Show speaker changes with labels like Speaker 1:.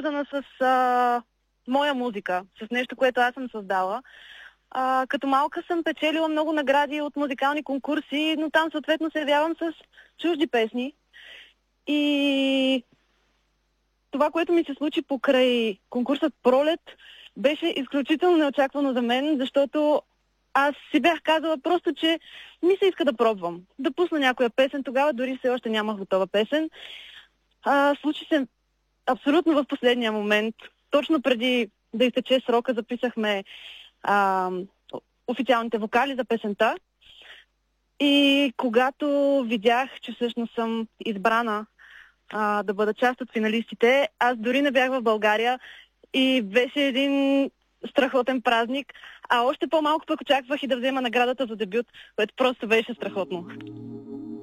Speaker 1: свързана с моя музика, с нещо, което аз съм създала. Като малка съм печелила много награди от музикални конкурси, но там съответно се явявам с чужди песни. И това, което ми се случи покрай конкурсът Пролет, беше изключително неочаквано за мен, защото аз си бях казала просто, че ми се иска да пробвам. Да пусна някоя песен. Тогава дори все още нямах готова песен. Случи се абсолютно в последния момент. Точно преди да изтече срока записахме официалните вокали за песента. И когато видях, че всъщност съм избрана да бъда част от финалистите, аз дори не бях в България и беше един страхотен празник, а още по-малко пък очаквах и да взема наградата за дебют, което просто беше страхотно.